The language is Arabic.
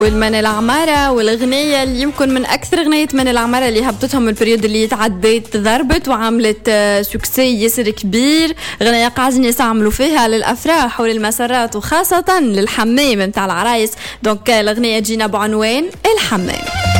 والمن العمارة، والأغنية اللي يمكن من أكثر أغنية من العمارة اللي هبطتهم البريود اللي تعديت ضربت وعملت سوكسي يسر كبير. أغنية قاعدين يستعملوا فيها للأفراح وللمسارات وخاصة للحمام متاع العرايس. دونك الأغنية جينا بعنوان الحمام.